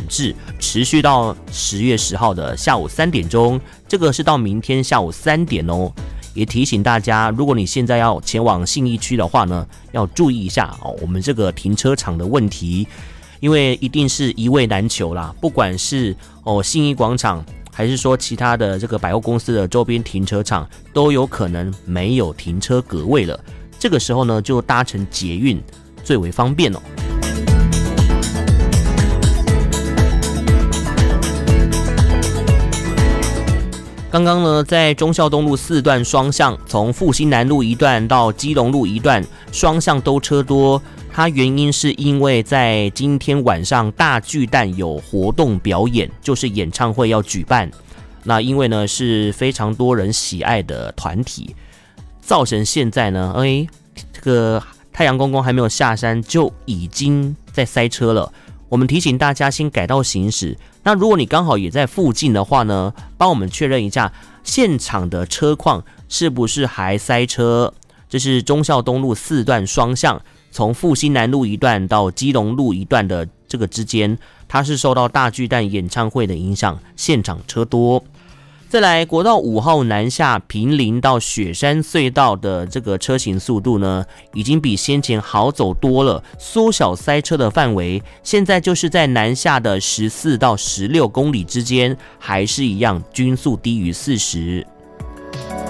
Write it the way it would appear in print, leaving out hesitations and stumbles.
制，持续到10月10号的下午3点钟，这个是到明天下午3点哦。也提醒大家，如果你现在要前往信义区的话呢，要注意一下我们这个停车场的问题，因为一定是一位难求啦，不管是信义广场，还是说其他的这个百货公司的周边停车场，都有可能没有停车格位了。这个时候呢，就搭乘捷运最为方便哦。刚刚呢，在忠孝东路4段双向，从复兴南路一段到基隆路一段，双向都车多。它原因是因为在今天晚上大巨蛋有活动表演，就是演唱会要举办。那因为呢是非常多人喜爱的团体，造成现在呢，这个太阳公公还没有下山就已经在塞车了。我们提醒大家先改道行驶。那如果你刚好也在附近的话呢，帮我们确认一下现场的车况是不是还塞车。这是忠孝东路4段双向，从复兴南路一段到基隆路一段的这个之间，它是受到大巨蛋演唱会的影响，现场车多。再来，国道5号南下坪林到雪山隧道的这个车行速度呢，已经比先前好走多了，缩小塞车的范围。现在就是在南下的14到16公里之间，还是一样均速低于40。